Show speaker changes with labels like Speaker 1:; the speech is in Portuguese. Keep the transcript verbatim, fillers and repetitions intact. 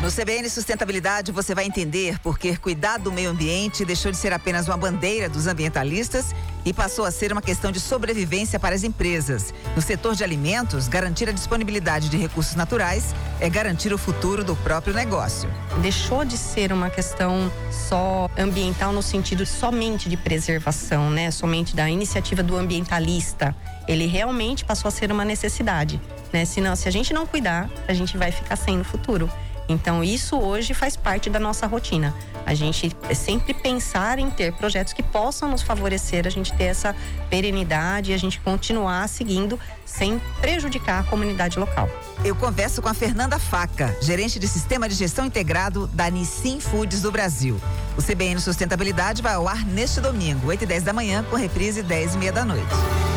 Speaker 1: No C B N Sustentabilidade você vai entender por que cuidar do meio ambiente deixou de ser apenas uma bandeira dos ambientalistas e passou a ser uma questão de sobrevivência para as empresas. No setor de alimentos, garantir a disponibilidade de recursos naturais é garantir o futuro do próprio negócio.
Speaker 2: Deixou de ser uma questão só ambiental no sentido somente de preservação, né? Somente da iniciativa do ambientalista. Ele realmente passou a ser uma necessidade, né? Senão, se a gente não cuidar, a gente vai ficar sem no futuro. Então isso hoje faz parte da nossa rotina. A gente sempre pensar em ter projetos que possam nos favorecer, a gente ter essa perenidade e a gente continuar seguindo sem prejudicar a comunidade local.
Speaker 1: Eu converso com a Fernanda Faca, gerente de Sistema de Gestão Integrado da Nissin Foods do Brasil. O C B N Sustentabilidade vai ao ar neste domingo, oito e dez da manhã, com reprise dez e meia da noite.